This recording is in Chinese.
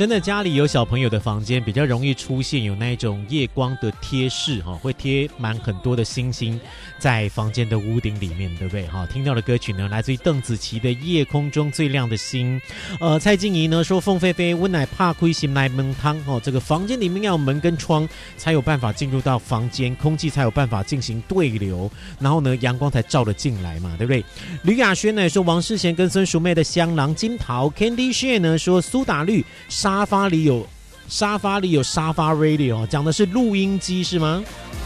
真的家里有小朋友的房间比较容易出现有那一种夜光的贴饰，会贴满很多的星星在房间的屋顶里面，对不对？听到的歌曲呢来自于邓紫棋的《夜空中最亮的星》。蔡静怡呢说凤飞飞温奶怕亏心来门汤，这个房间里面要有门跟窗才有办法进入到房间，空气才有办法进行对流，然后呢阳光才照得进来嘛，对不对？吕雅轩呢说王世贤跟孙淑妹的香囊金桃。 Candy Share 呢说苏打绿沙发里有沙发 radio， 讲的是录音机是吗？